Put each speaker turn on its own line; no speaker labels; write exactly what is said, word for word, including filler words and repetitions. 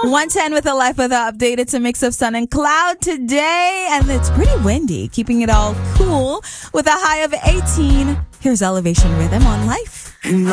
one ten with a Life Weather update. It's a mix of sun and cloud today, and it's pretty windy, keeping it all cool with a high of eighteen. Here's Elevation Rhythm on Life.